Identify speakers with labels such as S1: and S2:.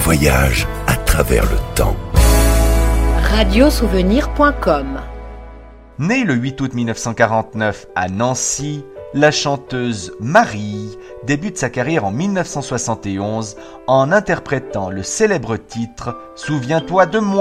S1: voyage à travers le temps.
S2: Radiosouvenir.com.
S3: Née le 8 août 1949 à Nancy, la chanteuse Marie débute sa carrière en 1971 en interprétant le célèbre titre « Souviens-toi de moi ».